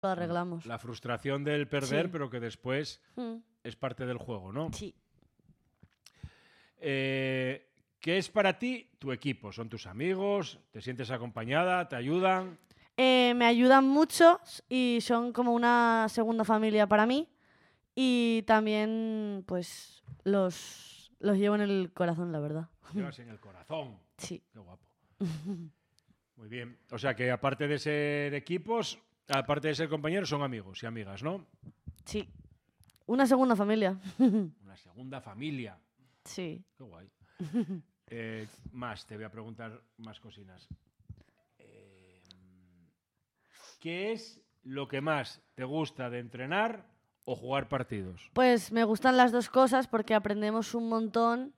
lo arreglamos. La frustración del perder, Sí. pero que después es parte del juego, ¿no? Sí. ¿Qué es para ti tu equipo? ¿Son tus amigos? ¿Te sientes acompañada? ¿Te ayudan? Me ayudan mucho y son como una segunda familia para mí. Y también, pues, los llevo en el corazón, la verdad. Llevas en el corazón. Sí. Qué guapo. Muy bien. O sea que aparte de ser equipos, aparte de ser compañeros, son amigos y amigas, ¿no? Sí. Una segunda familia. Una segunda familia. Sí. Qué guay. Más, te voy a preguntar más cosinas. ¿Qué es lo que más te gusta de entrenar o jugar partidos? Pues me gustan las dos cosas porque aprendemos un montón,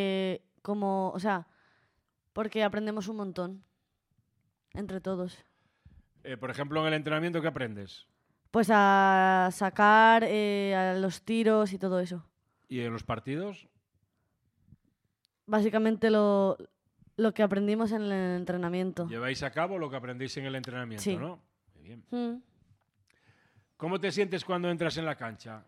porque aprendemos un montón entre todos. Por ejemplo, en el entrenamiento, ¿qué aprendes? Pues a sacar, a los tiros y todo eso. ¿Y en los partidos? Básicamente lo que aprendimos en el entrenamiento. Lleváis a cabo lo que aprendéis en el entrenamiento, Sí. ¿no? Muy bien. ¿Cómo te sientes cuando entras en la cancha?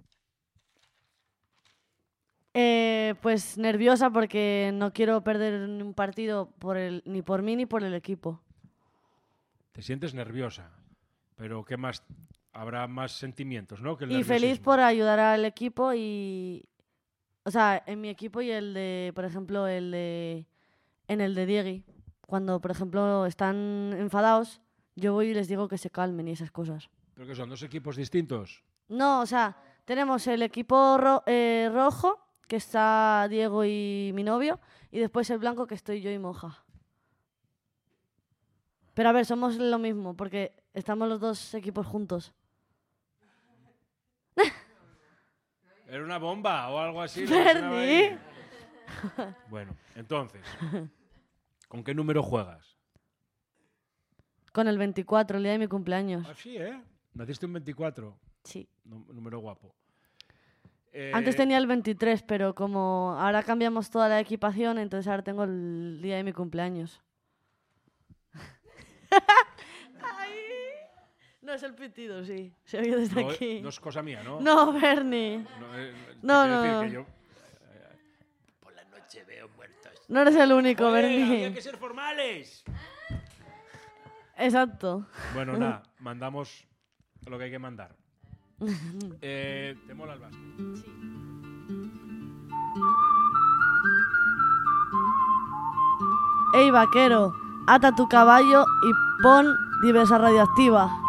Pues nerviosa porque no quiero perder un partido ni por mí ni por el equipo. Te sientes nerviosa, pero ¿qué más? Habrá más sentimientos, ¿no? Que el Y feliz nerviosismo. por ayudar al equipo o sea, en mi equipo y el de, por ejemplo, en el de Diegui. Cuando, por ejemplo, están enfadados, yo voy y les digo que se calmen y esas cosas. ¿Pero que son dos equipos distintos? No, o sea, tenemos el equipo rojo, que está Diego y mi novio, y después el blanco, que estoy yo y Moja. Pero a ver, somos lo mismo, porque estamos los dos equipos juntos. ¿Era una bomba o algo así? Bernie. Bueno, entonces, ¿con qué número juegas? Con el 24, el día de mi cumpleaños. Ah, sí, ¿eh? Naciste un 24. Sí. Número guapo. Antes tenía el 23, pero como ahora cambiamos toda la equipación, entonces ahora tengo el día de mi cumpleaños. No, es el pitido, sí. Se oye desde aquí. No es cosa mía, ¿no? No, Bernie. No. Que yo, por la noche veo muertos. No eres el único, ¡Joder, Bernie. había que ser formales! Exacto. Bueno, nada, mandamos lo que hay que mandar. ¿Te mola el básquet? Sí. Ey, vaquero, ata tu caballo y pon diversa radioactiva.